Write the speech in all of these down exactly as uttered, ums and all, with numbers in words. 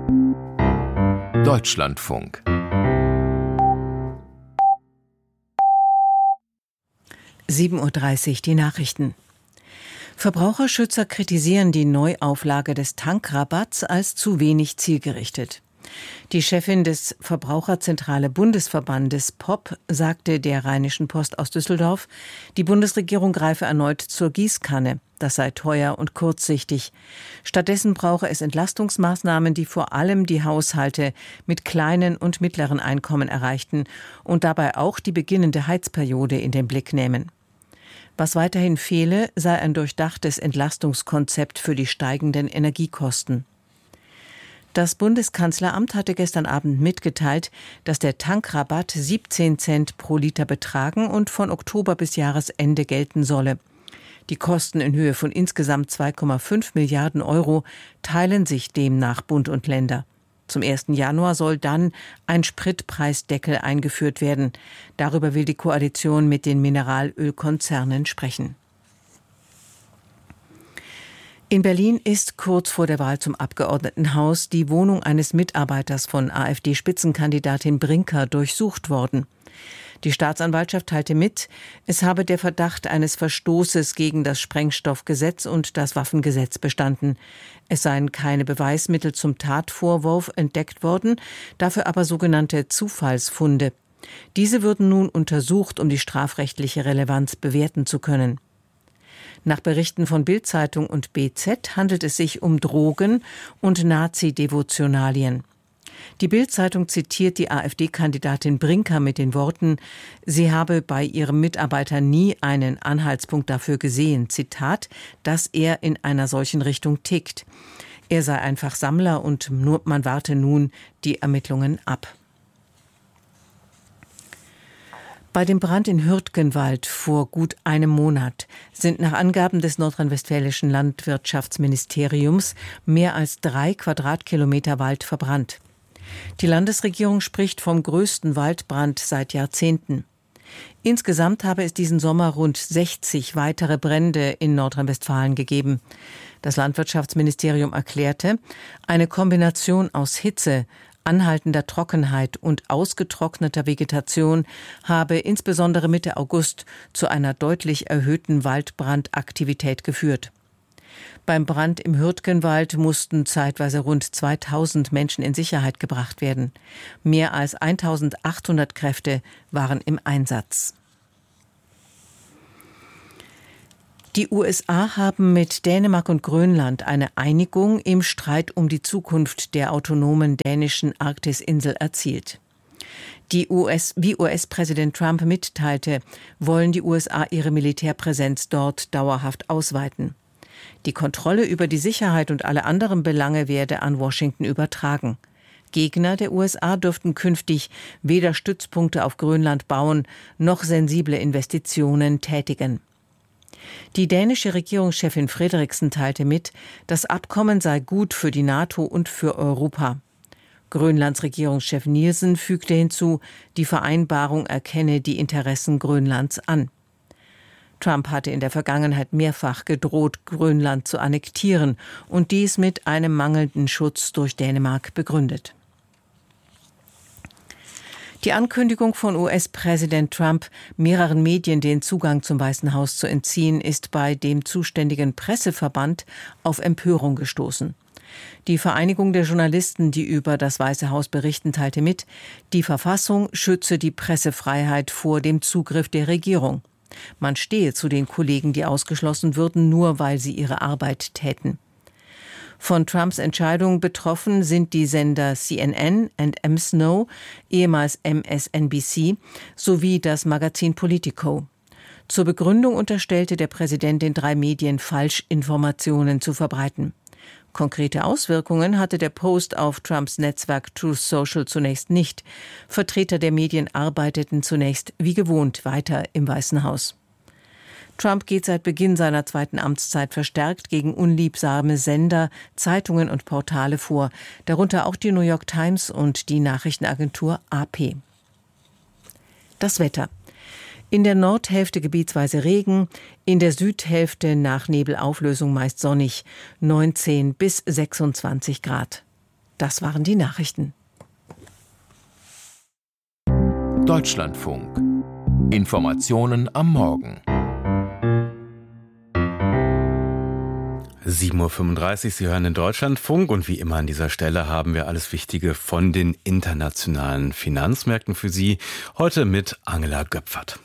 Deutschlandfunk. sieben Uhr dreißig, die Nachrichten. Verbraucherschützer kritisieren die Neuauflage des Tankrabatts als zu wenig zielgerichtet. Die Chefin des Verbraucherzentrale Bundesverbandes P O P sagte der Rheinischen Post aus Düsseldorf, die Bundesregierung greife erneut zur Gießkanne. Das sei teuer und kurzsichtig. Stattdessen brauche es Entlastungsmaßnahmen, die vor allem die Haushalte mit kleinen und mittleren Einkommen erreichten und dabei auch die beginnende Heizperiode in den Blick nehmen. Was weiterhin fehle, sei ein durchdachtes Entlastungskonzept für die steigenden Energiekosten. Das Bundeskanzleramt hatte gestern Abend mitgeteilt, dass der Tankrabatt siebzehn Cent pro Liter betragen und von Oktober bis Jahresende gelten solle. Die Kosten in Höhe von insgesamt zwei Komma fünf Milliarden Euro teilen sich demnach Bund und Länder. Zum ersten Januar soll dann ein Spritpreisdeckel eingeführt werden. Darüber will die Koalition mit den Mineralölkonzernen sprechen. In Berlin ist kurz vor der Wahl zum Abgeordnetenhaus die Wohnung eines Mitarbeiters von AfD-Spitzenkandidatin Brinker durchsucht worden. Die Staatsanwaltschaft teilte mit, es habe der Verdacht eines Verstoßes gegen das Sprengstoffgesetz und das Waffengesetz bestanden. Es seien keine Beweismittel zum Tatvorwurf entdeckt worden, dafür aber sogenannte Zufallsfunde. Diese würden nun untersucht, um die strafrechtliche Relevanz bewerten zu können. Nach Berichten von Bild-Zeitung und B Z handelt es sich um Drogen und Nazi-Devotionalien. Die Bild-Zeitung zitiert die AfD-Kandidatin Brinker mit den Worten, sie habe bei ihrem Mitarbeiter nie einen Anhaltspunkt dafür gesehen, Zitat, dass er in einer solchen Richtung tickt. Er sei einfach Sammler und nur, man warte nun die Ermittlungen ab. Bei dem Brand in Hürtgenwald vor gut einem Monat sind nach Angaben des nordrhein-westfälischen Landwirtschaftsministeriums mehr als drei Quadratkilometer Wald verbrannt. Die Landesregierung spricht vom größten Waldbrand seit Jahrzehnten. Insgesamt habe es diesen Sommer rund sechzig weitere Brände in Nordrhein-Westfalen gegeben. Das Landwirtschaftsministerium erklärte, eine Kombination aus Hitze, anhaltender Trockenheit und ausgetrockneter Vegetation habe insbesondere Mitte August zu einer deutlich erhöhten Waldbrandaktivität geführt. Beim Brand im Hürtgenwald mussten zeitweise rund zweitausend Menschen in Sicherheit gebracht werden. Mehr als eintausendachthundert Kräfte waren im Einsatz. Die U S A haben mit Dänemark und Grönland eine Einigung im Streit um die Zukunft der autonomen dänischen Arktisinsel erzielt. Die U S, wie U S-Präsident Trump mitteilte, wollen die U S A ihre Militärpräsenz dort dauerhaft ausweiten. Die Kontrolle über die Sicherheit und alle anderen Belange werde an Washington übertragen. Gegner der U S A dürften künftig weder Stützpunkte auf Grönland bauen, noch sensible Investitionen tätigen. Die dänische Regierungschefin Frederiksen teilte mit, das Abkommen sei gut für die NATO und für Europa. Grönlands Regierungschef Nielsen fügte hinzu, die Vereinbarung erkenne die Interessen Grönlands an. Trump hatte in der Vergangenheit mehrfach gedroht, Grönland zu annektieren und dies mit einem mangelnden Schutz durch Dänemark begründet. Die Ankündigung von U S-Präsident Trump, mehreren Medien den Zugang zum Weißen Haus zu entziehen, ist bei dem zuständigen Presseverband auf Empörung gestoßen. Die Vereinigung der Journalisten, die über das Weiße Haus berichten, teilte mit, die Verfassung schütze die Pressefreiheit vor dem Zugriff der Regierung. Man stehe zu den Kollegen, die ausgeschlossen würden, nur weil sie ihre Arbeit täten. Von Trumps Entscheidung betroffen sind die Sender C N N und M S N O, ehemals M S N B C, sowie das Magazin Politico. Zur Begründung unterstellte der Präsident den drei Medien, Falschinformationen zu verbreiten. Konkrete Auswirkungen hatte der Post auf Trumps Netzwerk Truth Social zunächst nicht. Vertreter der Medien arbeiteten zunächst wie gewohnt weiter im Weißen Haus. Trump geht seit Beginn seiner zweiten Amtszeit verstärkt gegen unliebsame Sender, Zeitungen und Portale vor, darunter auch die New York Times und die Nachrichtenagentur A P. Das Wetter. In der Nordhälfte gebietsweise Regen, in der Südhälfte nach Nebelauflösung meist sonnig, neunzehn bis sechsundzwanzig Grad. Das waren die Nachrichten. Deutschlandfunk. Informationen am Morgen. sieben Uhr fünfunddreißig, Sie hören den Deutschlandfunk und wie immer an dieser Stelle haben wir alles Wichtige von den internationalen Finanzmärkten für Sie. Heute mit Angela Göpfert.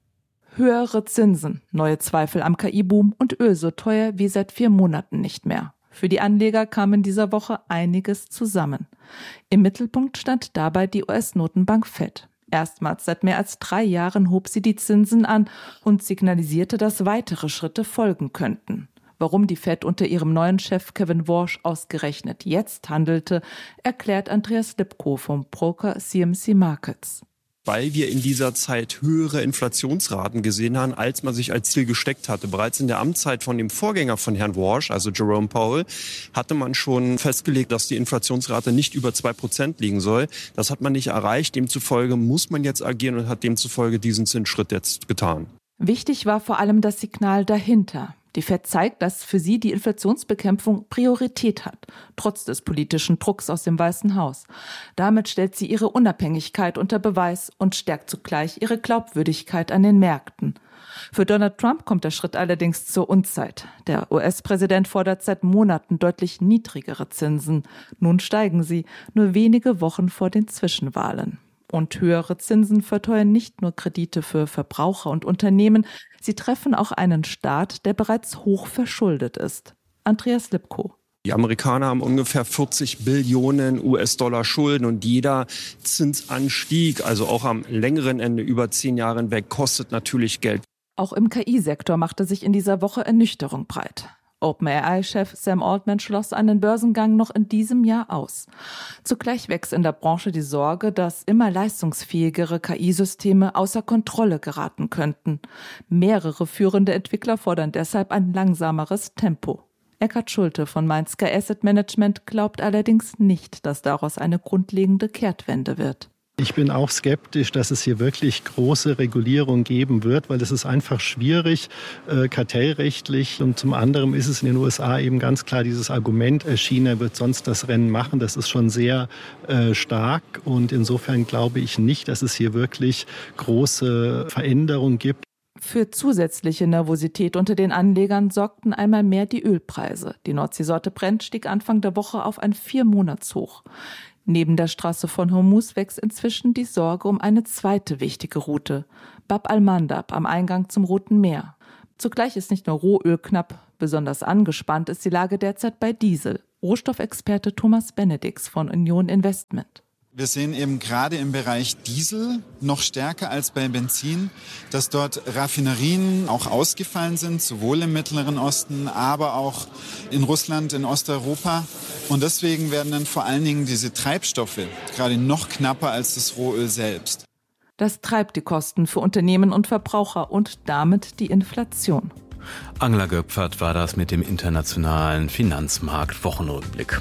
Höhere Zinsen, neue Zweifel am K I-Boom und Öl so teuer wie seit vier Monaten nicht mehr. Für die Anleger kam in dieser Woche einiges zusammen. Im Mittelpunkt stand dabei die U S-Notenbank Fed. Erstmals seit mehr als drei Jahren hob sie die Zinsen an und signalisierte, dass weitere Schritte folgen könnten. Warum die Fed unter ihrem neuen Chef Kevin Warsh ausgerechnet jetzt handelte, erklärt Andreas Lipko vom Broker C M C Markets. Weil wir in dieser Zeit höhere Inflationsraten gesehen haben, als man sich als Ziel gesteckt hatte. Bereits in der Amtszeit von dem Vorgänger von Herrn Warsh, also Jerome Powell, hatte man schon festgelegt, dass die Inflationsrate nicht über zwei Prozent liegen soll. Das hat man nicht erreicht. Demzufolge muss man jetzt agieren und hat demzufolge diesen Zinsschritt jetzt getan. Wichtig war vor allem das Signal dahinter. Die Fed zeigt, dass für sie die Inflationsbekämpfung Priorität hat, trotz des politischen Drucks aus dem Weißen Haus. Damit stellt sie ihre Unabhängigkeit unter Beweis und stärkt zugleich ihre Glaubwürdigkeit an den Märkten. Für Donald Trump kommt der Schritt allerdings zur Unzeit. Der U S-Präsident fordert seit Monaten deutlich niedrigere Zinsen. Nun steigen sie, nur wenige Wochen vor den Zwischenwahlen. Und höhere Zinsen verteuern nicht nur Kredite für Verbraucher und Unternehmen, sie treffen auch einen Staat, der bereits hoch verschuldet ist. Andreas Lipko. Die Amerikaner haben ungefähr vierzig Billionen U S-Dollar Schulden und jeder Zinsanstieg, also auch am längeren Ende über zehn Jahre hinweg, kostet natürlich Geld. Auch im K I-Sektor machte sich in dieser Woche Ernüchterung breit. OpenAI-Chef Sam Altman schloss einen Börsengang noch in diesem Jahr aus. Zugleich wächst in der Branche die Sorge, dass immer leistungsfähigere K I-Systeme außer Kontrolle geraten könnten. Mehrere führende Entwickler fordern deshalb ein langsameres Tempo. Eckhard Schulte von Mainzker Asset Management glaubt allerdings nicht, dass daraus eine grundlegende Kehrtwende wird. Ich bin auch skeptisch, dass es hier wirklich große Regulierung geben wird, weil es ist einfach schwierig, äh, kartellrechtlich. Und zum anderen ist es in den U S A eben ganz klar dieses Argument, äh, China wird sonst das Rennen machen. Das ist schon sehr äh, stark. Und insofern glaube ich nicht, dass es hier wirklich große Veränderungen gibt. Für zusätzliche Nervosität unter den Anlegern sorgten einmal mehr die Ölpreise. Die Nordseesorte Brent stieg Anfang der Woche auf ein Viermonatshoch. Neben der Straße von Hormuz wächst inzwischen die Sorge um eine zweite wichtige Route, Bab al-Mandab am Eingang zum Roten Meer. Zugleich ist nicht nur Rohöl knapp, besonders angespannt ist die Lage derzeit bei Diesel. Rohstoffexperte Thomas Benedix von Union Investment. Wir sehen eben gerade im Bereich Diesel noch stärker als bei Benzin, dass dort Raffinerien auch ausgefallen sind, sowohl im Mittleren Osten, aber auch in Russland, in Osteuropa. Und deswegen werden dann vor allen Dingen diese Treibstoffe gerade noch knapper als das Rohöl selbst. Das treibt die Kosten für Unternehmen und Verbraucher und damit die Inflation. Angela Göpfert war das mit dem internationalen Finanzmarkt-Wochenrückblick.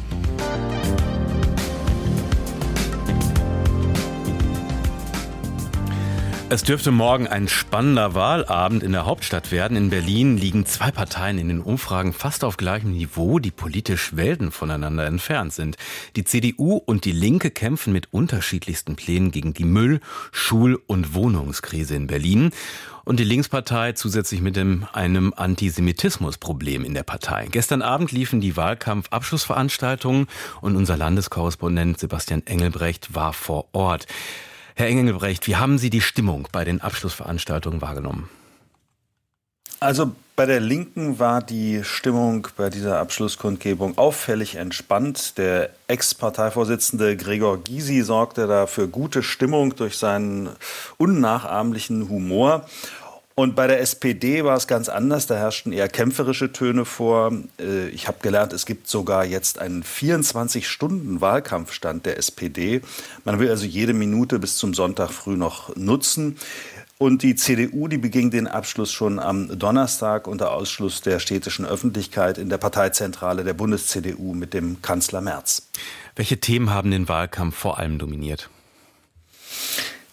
Es dürfte morgen ein spannender Wahlabend in der Hauptstadt werden. In Berlin liegen zwei Parteien in den Umfragen fast auf gleichem Niveau, die politisch Welten voneinander entfernt sind. Die C D U und die Linke kämpfen mit unterschiedlichsten Plänen gegen die Müll-, Schul- und Wohnungskrise in Berlin. Und die Linkspartei zusätzlich mit dem, einem Antisemitismusproblem in der Partei. Gestern Abend liefen die Wahlkampf-Abschlussveranstaltungen und unser Landeskorrespondent Sebastian Engelbrecht war vor Ort. Herr Engelbrecht, wie haben Sie die Stimmung bei den Abschlussveranstaltungen wahrgenommen? Also bei der Linken war die Stimmung bei dieser Abschlusskundgebung auffällig entspannt. Der Ex-Parteivorsitzende Gregor Gysi sorgte da für gute Stimmung durch seinen unnachahmlichen Humor. Und bei der S P D war es ganz anders, da herrschten eher kämpferische Töne vor. Ich habe gelernt, es gibt sogar jetzt einen vierundzwanzig-Stunden-Wahlkampfstand der S P D. Man will also jede Minute bis zum Sonntag früh noch nutzen. Und die C D U, die beging den Abschluss schon am Donnerstag unter Ausschluss der städtischen Öffentlichkeit in der Parteizentrale der Bundes-C D U mit dem Kanzler Merz. Welche Themen haben den Wahlkampf vor allem dominiert?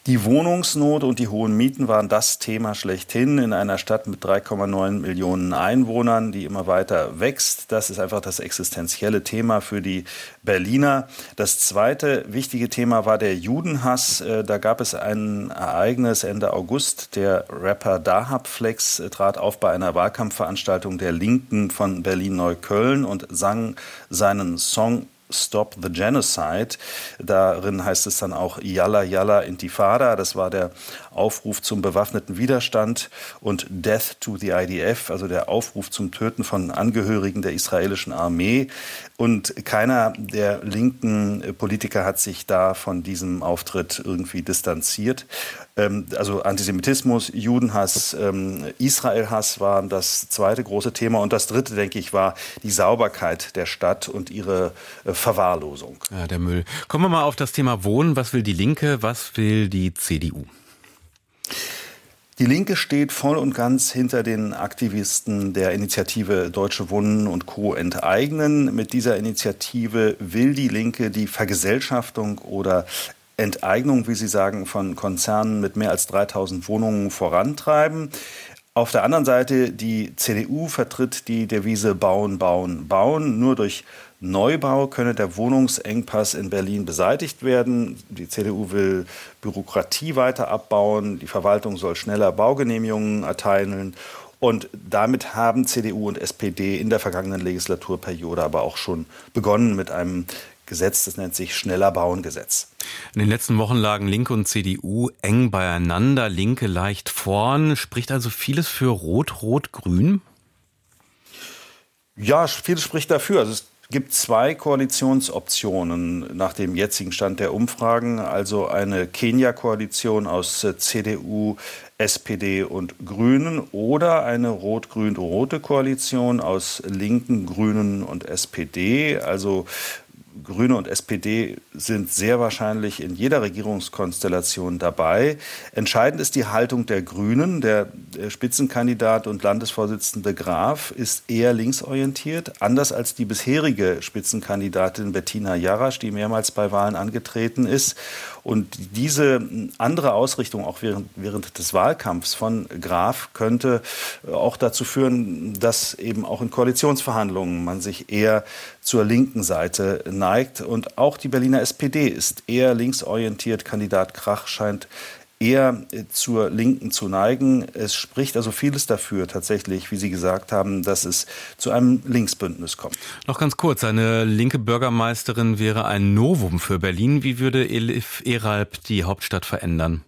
Die Wohnungsnot und die hohen Mieten waren das Thema schlechthin in einer Stadt mit drei Komma neun Millionen Einwohnern, die immer weiter wächst. Das ist einfach das existenzielle Thema für die Berliner. Das zweite wichtige Thema war der Judenhass. Da gab es ein Ereignis Ende August. Der Rapper Dahab Flex trat auf bei einer Wahlkampfveranstaltung der Linken von Berlin-Neukölln und sang seinen Song Stop the Genocide. Darin heißt es dann auch Yalla Yalla Intifada. Das war der Aufruf zum bewaffneten Widerstand, und Death to the I D F, also der Aufruf zum Töten von Angehörigen der israelischen Armee. Und keiner der linken Politiker hat sich da von diesem Auftritt irgendwie distanziert. Also Antisemitismus, Judenhass, Israelhass waren das zweite große Thema. Und das dritte, denke ich, war die Sauberkeit der Stadt und ihre Verwahrlosung. Ja, der Müll. Kommen wir mal auf das Thema Wohnen. Was will die Linke, was will die C D U? Die Linke steht voll und ganz hinter den Aktivisten der Initiative Deutsche Wohnen und Co. enteignen. Mit dieser Initiative will die Linke die Vergesellschaftung oder Enteignung, wie Sie sagen, von Konzernen mit mehr als dreitausend Wohnungen vorantreiben. Auf der anderen Seite, die C D U vertritt die Devise Bauen, Bauen, Bauen. Nur durch Neubau könne der Wohnungsengpass in Berlin beseitigt werden. Die C D U will Bürokratie weiter abbauen. Die Verwaltung soll schneller Baugenehmigungen erteilen. Und damit haben C D U und S P D in der vergangenen Legislaturperiode aber auch schon begonnen mit einem Gesetz, das nennt sich Schneller Bauen-Gesetz. In den letzten Wochen lagen Linke und C D U eng beieinander, Linke leicht vorn. Spricht also vieles für Rot-Rot-Grün? Ja, vieles spricht dafür. Also es gibt zwei Koalitionsoptionen nach dem jetzigen Stand der Umfragen. Also eine Kenia-Koalition aus C D U, S P D und Grünen oder eine rot-grün-rote Koalition aus Linken, Grünen und S P D. Also Grüne und S P D sind sehr wahrscheinlich in jeder Regierungskonstellation dabei. Entscheidend ist die Haltung der Grünen. Der Spitzenkandidat und Landesvorsitzende Graf ist eher linksorientiert, anders als die bisherige Spitzenkandidatin Bettina Jarasch, die mehrmals bei Wahlen angetreten ist. Und diese andere Ausrichtung auch während, während des Wahlkampfs von Graf könnte auch dazu führen, dass eben auch in Koalitionsverhandlungen man sich eher zur linken Seite neigt. Und auch die Berliner S P D ist eher linksorientiert. Kandidat Krach scheint eher zur Linken zu neigen. Es spricht also vieles dafür tatsächlich, wie Sie gesagt haben, dass es zu einem Linksbündnis kommt. Noch ganz kurz, eine linke Bürgermeisterin wäre ein Novum für Berlin. Wie würde Elif Eralp die Hauptstadt verändern?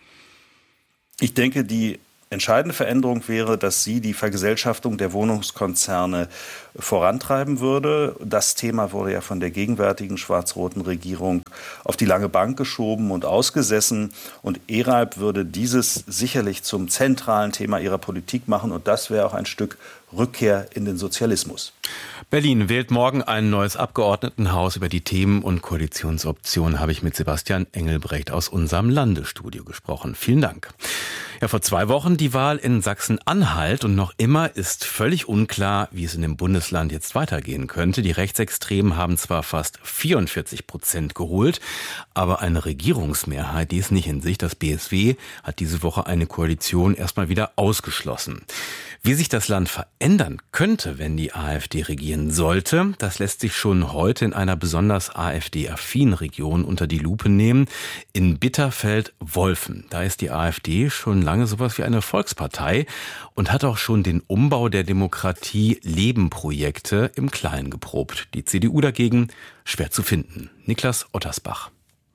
Ich denke, die entscheidende Veränderung wäre, dass sie die Vergesellschaftung der Wohnungskonzerne vorantreiben würde. Das Thema wurde ja von der gegenwärtigen schwarz-roten Regierung auf die lange Bank geschoben und ausgesessen. Und Eralp würde dieses sicherlich zum zentralen Thema ihrer Politik machen. Und das wäre auch ein Stück Rückkehr in den Sozialismus. Berlin wählt morgen ein neues Abgeordnetenhaus. Über die Themen und Koalitionsoptionen habe ich mit Sebastian Engelbrecht aus unserem Landesstudio gesprochen. Vielen Dank. Ja, vor zwei Wochen die Wahl in Sachsen-Anhalt und noch immer ist völlig unklar, wie es in dem Bundesland jetzt weitergehen könnte. Die Rechtsextremen haben zwar fast vierundvierzig Prozent geholt, aber eine Regierungsmehrheit, die ist nicht in Sicht. Das B S W hat diese Woche eine Koalition erstmal wieder ausgeschlossen. Wie sich das Land verändern könnte, wenn die AfD regieren sollte, das lässt sich schon heute in einer besonders AfD-affinen Region unter die Lupe nehmen. In Bitterfeld-Wolfen. Da ist die AfD schon lange sowas wie eine Volkspartei und hat auch schon den Umbau der Demokratie-Leben-Projekte im Kleinen geprobt. Die C D U dagegen schwer zu finden. Niklas Ottersbach.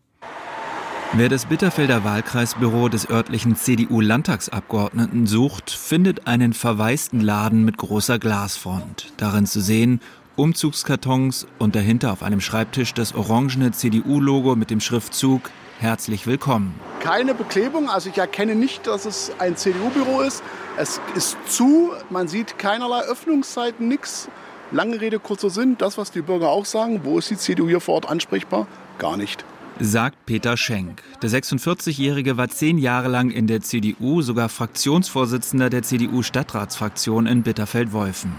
Wer das Bitterfelder Wahlkreisbüro des örtlichen C D U-Landtagsabgeordneten sucht, findet einen verwaisten Laden mit großer Glasfront. Darin zu sehen Umzugskartons und dahinter auf einem Schreibtisch das orangene C D U-Logo mit dem Schriftzug Herzlich willkommen. Keine Beklebung, also ich erkenne nicht, dass es ein C D U-Büro ist. Es ist zu, man sieht keinerlei Öffnungszeiten, nichts. Lange Rede, kurzer Sinn, das, was die Bürger auch sagen. Wo ist die C D U hier vor Ort ansprechbar? Gar nicht. Sagt Peter Schenk. Der sechsundvierzigjährige war zehn Jahre lang in der C D U, sogar Fraktionsvorsitzender der C D U-Stadtratsfraktion in Bitterfeld-Wolfen.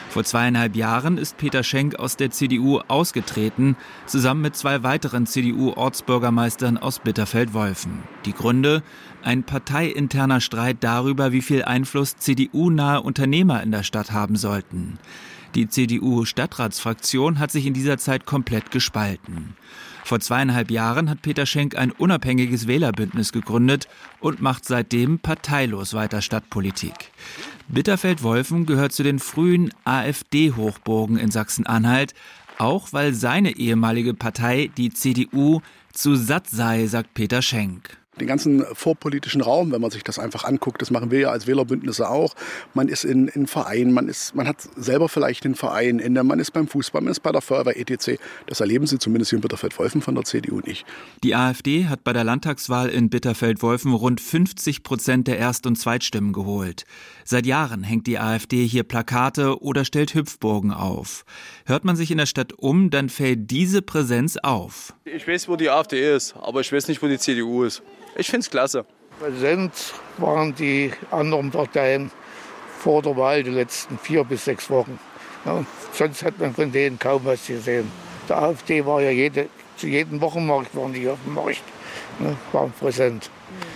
Vor zweieinhalb Jahren ist Peter Schenk aus der C D U ausgetreten, zusammen mit zwei weiteren C D U-Ortsbürgermeistern aus Bitterfeld-Wolfen. Die Gründe? Ein parteiinterner Streit darüber, wie viel Einfluss C D U-nahe Unternehmer in der Stadt haben sollten. Die C D U-Stadtratsfraktion hat sich in dieser Zeit komplett gespalten. Vor zweieinhalb Jahren hat Peter Schenk ein unabhängiges Wählerbündnis gegründet und macht seitdem parteilos weiter Stadtpolitik. Bitterfeld-Wolfen gehört zu den frühen AfD-Hochburgen in Sachsen-Anhalt, auch weil seine ehemalige Partei, die C D U, zu satt sei, sagt Peter Schenk. Den ganzen vorpolitischen Raum, wenn man sich das einfach anguckt, das machen wir ja als Wählerbündnisse auch. Man ist in, in Vereinen, man, ist, man hat selber vielleicht einen Verein, in der, man ist beim Fußball, man ist bei der Feuerwehr et cetera. Das erleben Sie zumindest hier in Bitterfeld-Wolfen von der C D U nicht. Die AfD hat bei der Landtagswahl in Bitterfeld-Wolfen rund fünfzig Prozent der Erst- und Zweitstimmen geholt. Seit Jahren hängt die AfD hier Plakate oder stellt Hüpfburgen auf. Hört man sich in der Stadt um, dann fällt diese Präsenz auf. Ich weiß, wo die AfD ist, aber ich weiß nicht, wo die C D U ist. Ich finde es klasse. Präsent waren die anderen Parteien vor der Wahl die letzten vier bis sechs Wochen. Ja, sonst hat man von denen kaum was gesehen. Der AfD war ja jede, zu jedem Wochenmarkt waren die auf dem Markt, ne, waren präsent.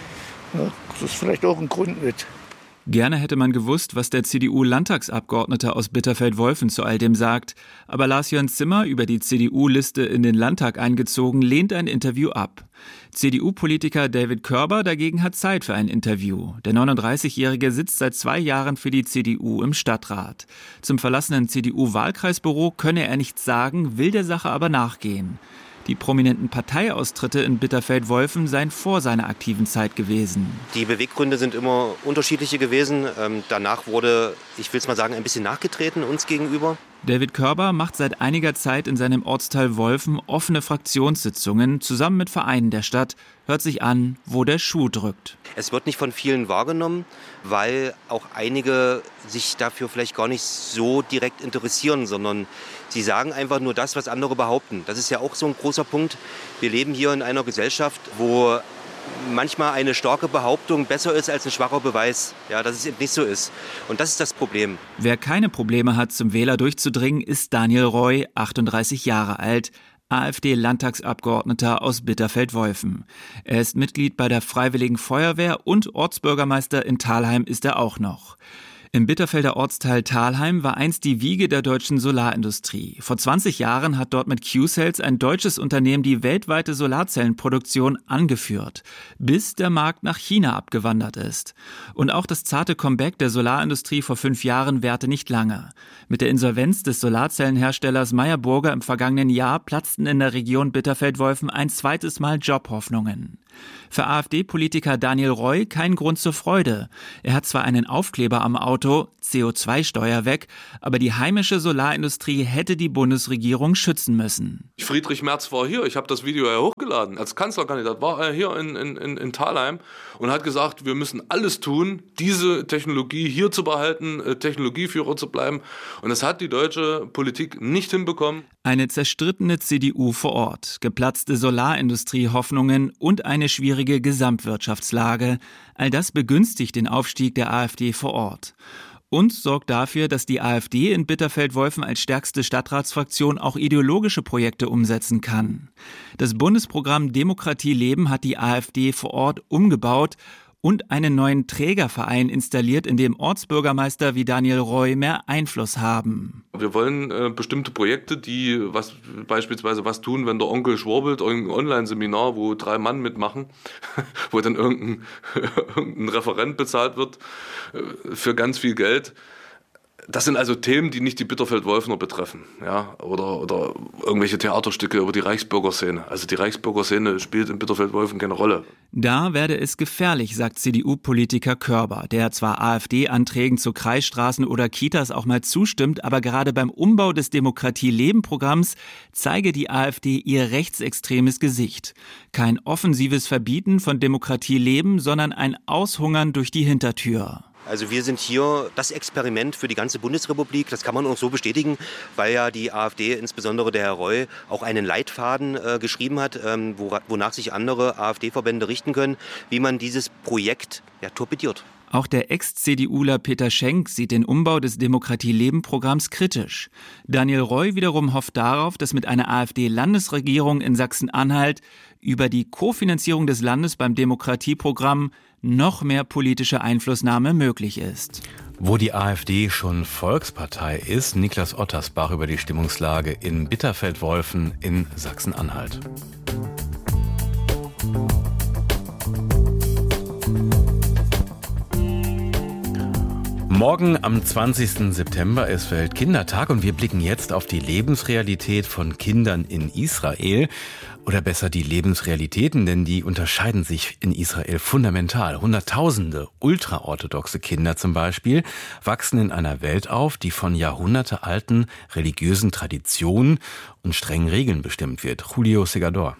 Ja, das ist vielleicht auch ein Grund mit. Gerne hätte man gewusst, was der C D U-Landtagsabgeordnete aus Bitterfeld-Wolfen zu all dem sagt. Aber Lars-Jörn Zimmer, über die C D U-Liste in den Landtag eingezogen, lehnt ein Interview ab. C D U-Politiker David Körber dagegen hat Zeit für ein Interview. Der neununddreißigjährige sitzt seit zwei Jahren für die C D U im Stadtrat. Zum verlassenen C D U-Wahlkreisbüro könne er nichts sagen, will der Sache aber nachgehen. Die prominenten Parteiaustritte in Bitterfeld-Wolfen seien vor seiner aktiven Zeit gewesen. Die Beweggründe sind immer unterschiedliche gewesen. Ähm, danach wurde, ich will es mal sagen, ein bisschen nachgetreten uns gegenüber. David Körber macht seit einiger Zeit in seinem Ortsteil Wolfen offene Fraktionssitzungen zusammen mit Vereinen der Stadt, hört sich an, wo der Schuh drückt. Es wird nicht von vielen wahrgenommen, weil auch einige sich dafür vielleicht gar nicht so direkt interessieren, sondern sie sagen einfach nur das, was andere behaupten. Das ist ja auch so ein großer Punkt. Wir leben hier in einer Gesellschaft, wo manchmal eine starke Behauptung besser ist als ein schwacher Beweis, ja, dass es eben nicht so ist. Und das ist das Problem. Wer keine Probleme hat, zum Wähler durchzudringen, ist Daniel Roy, achtunddreißig Jahre alt, AfD-Landtagsabgeordneter aus Bitterfeld-Wolfen. Er ist Mitglied bei der Freiwilligen Feuerwehr und Ortsbürgermeister in Thalheim ist er auch noch. Im Bitterfelder Ortsteil Thalheim war einst die Wiege der deutschen Solarindustrie. Vor zwanzig Jahren hat dort mit Q-Cells ein deutsches Unternehmen die weltweite Solarzellenproduktion angeführt, bis der Markt nach China abgewandert ist. Und auch das zarte Comeback der Solarindustrie vor fünf Jahren währte nicht lange. Mit der Insolvenz des Solarzellenherstellers Meyer Burger im vergangenen Jahr platzten in der Region Bitterfeld-Wolfen ein zweites Mal Jobhoffnungen. Für AfD-Politiker Daniel Roy kein Grund zur Freude. Er hat zwar einen Aufkleber am Auto, C O zwei Steuer weg, aber die heimische Solarindustrie hätte die Bundesregierung schützen müssen. Friedrich Merz war hier, ich habe das Video ja hochgeladen. Als Kanzlerkandidat war er hier in, in, in Thalheim und hat gesagt, wir müssen alles tun, diese Technologie hier zu behalten, Technologieführer zu bleiben. Und das hat die deutsche Politik nicht hinbekommen. Eine zerstrittene C D U vor Ort, geplatzte Solarindustriehoffnungen und eine schwierige Gesamtwirtschaftslage. All das begünstigt den Aufstieg der AfD vor Ort. Und sorgt dafür, dass die AfD in Bitterfeld-Wolfen als stärkste Stadtratsfraktion auch ideologische Projekte umsetzen kann. Das Bundesprogramm Demokratie leben hat die AfD vor Ort umgebaut und einen neuen Trägerverein installiert, in dem Ortsbürgermeister wie Daniel Roy mehr Einfluss haben. Wir wollen äh, bestimmte Projekte, die was beispielsweise was tun, wenn der Onkel schwurbelt, irgendein Online-Seminar, wo drei Mann mitmachen, wo dann irgendein, irgendein Referent bezahlt wird äh, für ganz viel Geld. Das sind also Themen, die nicht die Bitterfeld-Wolfener betreffen, ja, oder, oder irgendwelche Theaterstücke über die Reichsbürgerszene. Also die Reichsbürgerszene spielt in Bitterfeld-Wolfen keine Rolle. Da werde es gefährlich, sagt C D U-Politiker Körber, der zwar AfD-Anträgen zu Kreisstraßen oder Kitas auch mal zustimmt, aber gerade beim Umbau des Demokratie-Leben-Programms zeige die AfD ihr rechtsextremes Gesicht. Kein offensives Verbieten von Demokratie-Leben, sondern ein Aushungern durch die Hintertür. Also wir sind hier das Experiment für die ganze Bundesrepublik. Das kann man auch so bestätigen, weil ja die AfD, insbesondere der Herr Roy, auch einen Leitfaden äh, geschrieben hat, ähm, wo, wonach sich andere AfD-Verbände richten können, wie man dieses Projekt ja, torpediert. Auch der Ex-CDUler Peter Schenk sieht den Umbau des Demokratie-Leben-Programms kritisch. Daniel Roy wiederum hofft darauf, dass mit einer AfD-Landesregierung in Sachsen-Anhalt über die Kofinanzierung des Landes beim Demokratieprogramm noch mehr politische Einflussnahme möglich ist. Wo die AfD schon Volkspartei ist, Niklas Ottersbach über die Stimmungslage in Bitterfeld-Wolfen in Sachsen-Anhalt. Morgen am zwanzigsten September ist Weltkindertag und wir blicken jetzt auf die Lebensrealität von Kindern in Israel. Oder besser die Lebensrealitäten, denn die unterscheiden sich in Israel fundamental. Hunderttausende ultraorthodoxe Kinder zum Beispiel wachsen in einer Welt auf, die von jahrhundertealten religiösen Traditionen und strengen Regeln bestimmt wird. Julio Segador.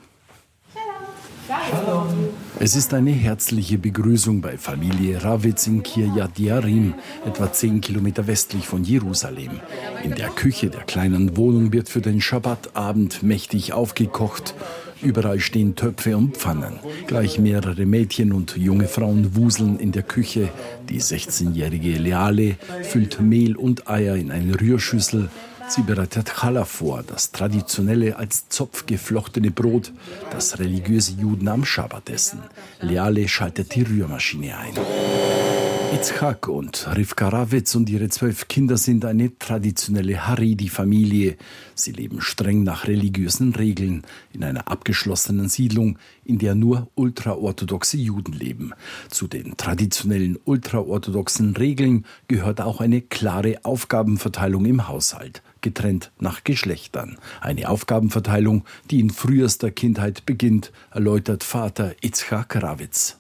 Es ist eine herzliche Begrüßung bei Familie Ravitz in Kiryat Jearim, etwa zehn Kilometer westlich von Jerusalem. In der Küche der kleinen Wohnung wird für den Schabbatabend mächtig aufgekocht. Überall stehen Töpfe und Pfannen. Gleich mehrere Mädchen und junge Frauen wuseln in der Küche. Die sechzehnjährige Leale füllt Mehl und Eier in eine Rührschüssel. Sie bereitet Challah vor, das traditionelle als Zopf geflochtene Brot, das religiöse Juden am Schabbat essen. Leale schaltet die Rührmaschine ein. Itzhak und Rivka Ravitz und ihre zwölf Kinder sind eine traditionelle Haredi-Familie. Sie leben streng nach religiösen Regeln in einer abgeschlossenen Siedlung, in der nur ultraorthodoxe Juden leben. Zu den traditionellen ultraorthodoxen Regeln gehört auch eine klare Aufgabenverteilung im Haushalt, getrennt nach Geschlechtern. Eine Aufgabenverteilung, die in frühester Kindheit beginnt, erläutert Vater Itzhak Ravitz.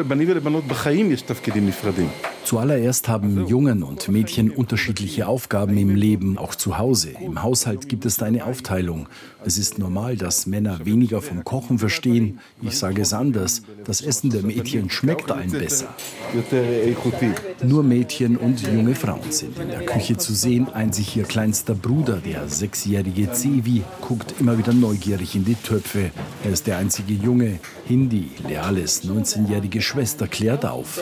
Zuallererst haben Jungen und Mädchen unterschiedliche Aufgaben im Leben, auch zu Hause. Im Haushalt gibt es eine Aufteilung. Es ist normal, dass Männer weniger vom Kochen verstehen. Ich sage es anders, das Essen der Mädchen schmeckt allen besser. Nur Mädchen und junge Frauen sind in der Küche zu sehen. Einzig ihr kleinster Bruder, der sechsjährige Zevi, guckt immer wieder neugierig in die Töpfe. Er ist der einzige Junge. Hindi, Leales neunzehnjährige Schwester, klärt auf.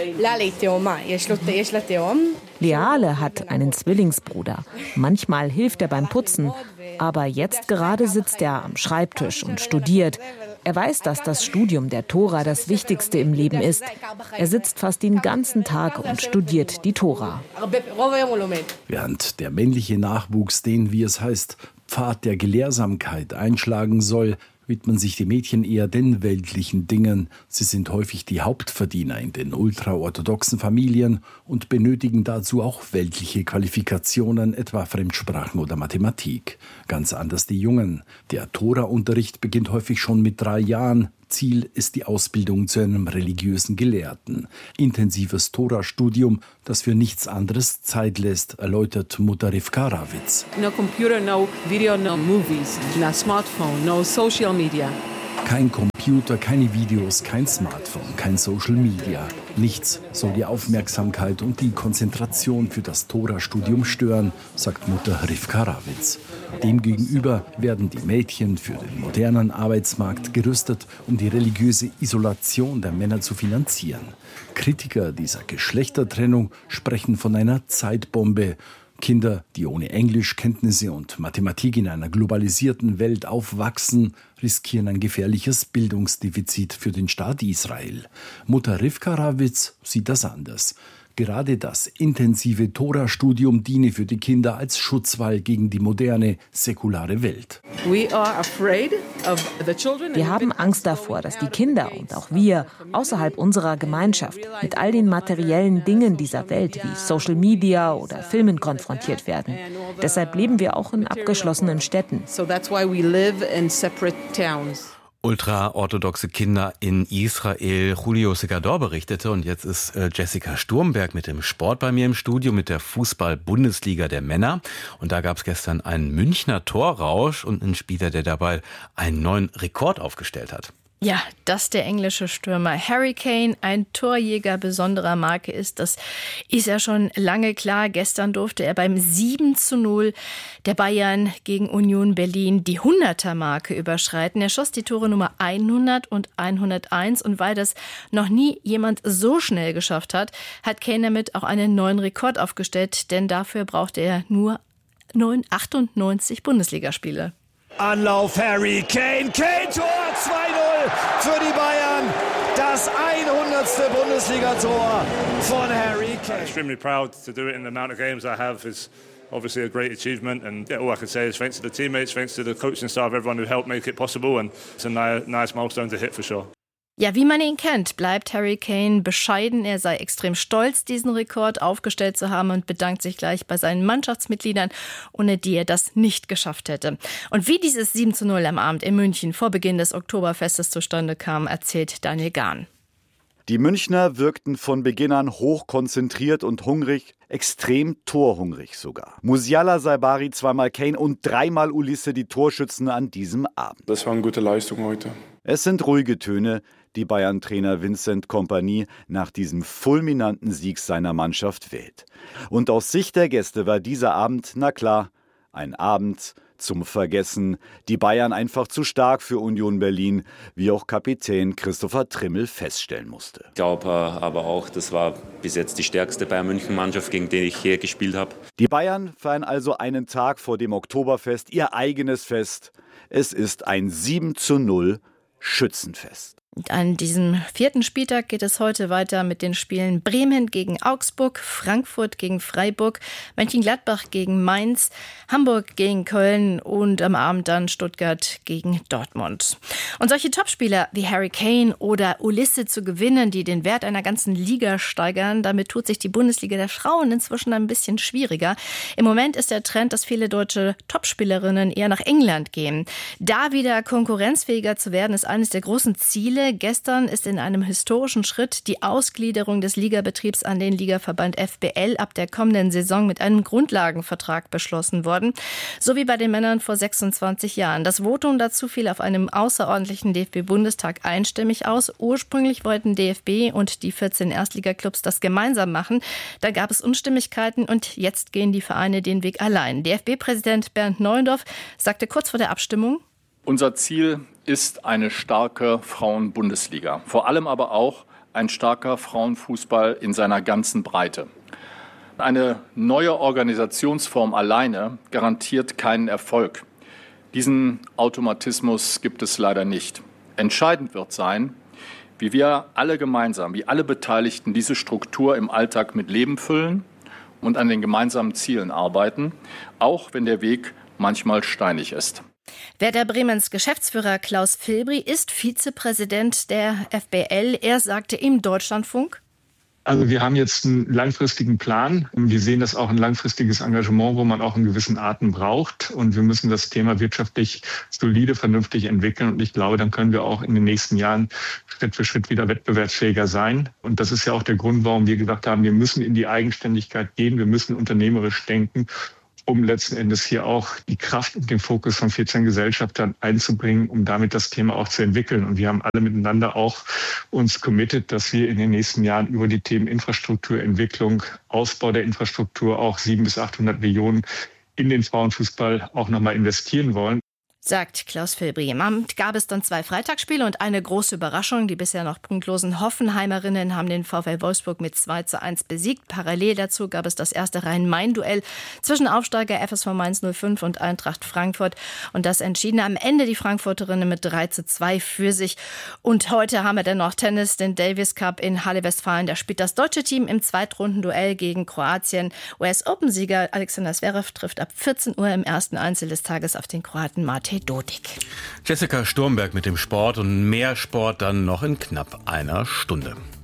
Leale hat einen Zwillingsbruder. Manchmal hilft er beim Putzen, aber jetzt gerade sitzt er am Schreibtisch und studiert. Er weiß, dass das Studium der Tora das Wichtigste im Leben ist. Er sitzt fast den ganzen Tag und studiert die Tora. Während der männliche Nachwuchs den, wie es heißt, Pfad der Gelehrsamkeit einschlagen soll, widmen sich die Mädchen eher den weltlichen Dingen. Sie sind häufig die Hauptverdiener in den ultraorthodoxen Familien und benötigen dazu auch weltliche Qualifikationen, etwa Fremdsprachen oder Mathematik. Ganz anders die Jungen. Der Tora-Unterricht beginnt häufig schon mit drei Jahren. Ziel ist die Ausbildung zu einem religiösen Gelehrten. Intensives Tora-Studium, das für nichts anderes Zeit lässt, erläutert Mutter Rivka Ravitz. No computer, no video, no movies, no smartphone, no social media. Kein Computer, keine Videos, kein Smartphone, kein Social Media. Nichts soll die Aufmerksamkeit und die Konzentration für das Tora-Studium stören, sagt Mutter Rivka Ravitz. Demgegenüber werden die Mädchen für den modernen Arbeitsmarkt gerüstet, um die religiöse Isolation der Männer zu finanzieren. Kritiker dieser Geschlechtertrennung sprechen von einer Zeitbombe. Kinder, die ohne Englischkenntnisse und Mathematik in einer globalisierten Welt aufwachsen, riskieren ein gefährliches Bildungsdefizit für den Staat Israel. Mutter Rivka Ravitz sieht das anders. Gerade das intensive Tora-Studium diene für die Kinder als Schutzwall gegen die moderne, säkulare Welt. Wir haben Angst davor, dass die Kinder und auch wir außerhalb unserer Gemeinschaft mit all den materiellen Dingen dieser Welt wie Social Media oder Filmen konfrontiert werden. Deshalb leben wir auch in abgeschlossenen Städten. Ultraorthodoxe Kinder in Israel. Julio Segador berichtete und jetzt ist äh, Jessica Sturmberg mit dem Sport bei mir im Studio, mit der Fußball-Bundesliga der Männer. Und da gab es gestern einen Münchner Torrausch und einen Spieler, der dabei einen neuen Rekord aufgestellt hat. Ja, dass der englische Stürmer Harry Kane ein Torjäger besonderer Marke ist, das ist ja schon lange klar. Gestern durfte er beim sieben zu null der Bayern gegen Union Berlin die hunderter-Marke überschreiten. Er schoss die Tore Nummer hundert und hunderteins und weil das noch nie jemand so schnell geschafft hat, hat Kane damit auch einen neuen Rekord aufgestellt, denn dafür brauchte er nur achtundneunzig Bundesligaspiele. Anlauf Harry Kane, Kane Tor zwei null für die Bayern. Das hundertste Bundesliga-Tor von Harry Kane. Extremely proud to do it in the amount of games I have is obviously a great achievement, and yeah, all I can say is thanks to the teammates, thanks to the coaching staff, everyone who helped make it possible, and it's a ni- nice milestone to hit for sure. Ja, wie man ihn kennt, bleibt Harry Kane bescheiden. Er sei extrem stolz, diesen Rekord aufgestellt zu haben und bedankt sich gleich bei seinen Mannschaftsmitgliedern, ohne die er das nicht geschafft hätte. Und wie dieses sieben zu null am Abend in München vor Beginn des Oktoberfestes zustande kam, erzählt Daniel Gahn. Die Münchner wirkten von Beginn an hochkonzentriert und hungrig, extrem torhungrig sogar. Musiala, Saibari, zweimal Kane und dreimal Ulisse die Torschützen an diesem Abend. Das war eine gute Leistung heute. Es sind ruhige Töne, die Bayern-Trainer Vincent Kompany nach diesem fulminanten Sieg seiner Mannschaft wählt. Und aus Sicht der Gäste war dieser Abend, na klar, ein Abend zum Vergessen. Die Bayern einfach zu stark für Union Berlin, wie auch Kapitän Christopher Trimmel feststellen musste. Ich glaube aber auch, das war bis jetzt die stärkste Bayern-München-Mannschaft, gegen die ich hier gespielt habe. Die Bayern feiern also einen Tag vor dem Oktoberfest ihr eigenes Fest. Es ist ein sieben zu null Schützenfest. Und an diesem vierten Spieltag geht es heute weiter mit den Spielen Bremen gegen Augsburg, Frankfurt gegen Freiburg, Mönchengladbach gegen Mainz, Hamburg gegen Köln und am Abend dann Stuttgart gegen Dortmund. Und solche Topspieler wie Harry Kane oder Ulisse zu gewinnen, die den Wert einer ganzen Liga steigern, damit tut sich die Bundesliga der Frauen inzwischen ein bisschen schwieriger. Im Moment ist der Trend, dass viele deutsche Topspielerinnen eher nach England gehen. Da wieder konkurrenzfähiger zu werden, ist eines der großen Ziele. Gestern ist in einem historischen Schritt die Ausgliederung des Ligabetriebs an den Ligaverband F B L ab der kommenden Saison mit einem Grundlagenvertrag beschlossen worden. So wie bei den Männern vor sechsundzwanzig Jahren. Das Votum dazu fiel auf einem außerordentlichen D F B-Bundestag einstimmig aus. Ursprünglich wollten D F B und die vierzehn Erstligaklubs das gemeinsam machen. Da gab es Unstimmigkeiten und jetzt gehen die Vereine den Weg allein. D F B-Präsident Bernd Neuendorf sagte kurz vor der Abstimmung: Unser Ziel ist eine starke Frauen-Bundesliga. Vor allem aber auch ein starker Frauenfußball in seiner ganzen Breite. Eine neue Organisationsform alleine garantiert keinen Erfolg. Diesen Automatismus gibt es leider nicht. Entscheidend wird sein, wie wir alle gemeinsam, wie alle Beteiligten diese Struktur im Alltag mit Leben füllen und an den gemeinsamen Zielen arbeiten, auch wenn der Weg manchmal steinig ist. Werder Bremens Geschäftsführer Klaus Filbri ist Vizepräsident der F B L. Er sagte im Deutschlandfunk: Also wir haben jetzt einen langfristigen Plan. Wir sehen das auch ein langfristiges Engagement, wo man auch einen gewissen Atem braucht. Und wir müssen das Thema wirtschaftlich solide, vernünftig entwickeln. Und ich glaube, dann können wir auch in den nächsten Jahren Schritt für Schritt wieder wettbewerbsfähiger sein. Und das ist ja auch der Grund, warum wir gesagt haben, wir müssen in die Eigenständigkeit gehen. Wir müssen unternehmerisch denken, um letzten Endes hier auch die Kraft und den Fokus von vierzehn Gesellschaftern einzubringen, um damit das Thema auch zu entwickeln. Und wir haben alle miteinander auch uns committed, dass wir in den nächsten Jahren über die Themen Infrastrukturentwicklung, Ausbau der Infrastruktur auch sieben bis achthundert Millionen in den Frauenfußball auch nochmal investieren wollen. Sagt Klaus Filbri. Am Abend gab es dann zwei Freitagsspiele und eine große Überraschung. Die bisher noch punktlosen Hoffenheimerinnen haben den VfL Wolfsburg mit zwei zu eins besiegt. Parallel dazu gab es das erste Rhein-Main-Duell zwischen Aufsteiger F S V Mainz null fünf und Eintracht Frankfurt. Und das entschieden am Ende die Frankfurterinnen mit drei zu zwei für sich. Und heute haben wir dann noch Tennis, den Davis Cup in Halle-Westfalen. Da spielt das deutsche Team im Zweitrundenduell gegen Kroatien. U S-Open-Sieger Alexander Zverev trifft ab vierzehn Uhr im ersten Einzel des Tages auf den Kroaten Mate Dodik. Jessica Sturmberg mit dem Sport und mehr Sport dann noch in knapp einer Stunde.